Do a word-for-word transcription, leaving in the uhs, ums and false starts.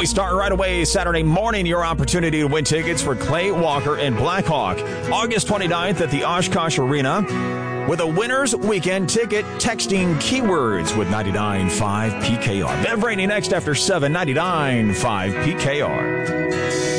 we start right away Saturday morning. Your opportunity to win tickets for Clay Walker and Blackhawk. August twenty-ninth at the Oshkosh Arena with a winner's weekend ticket. Texting keywords with ninety-nine point five P K R. Bev Rainey next after seven, ninety-nine point five P K R.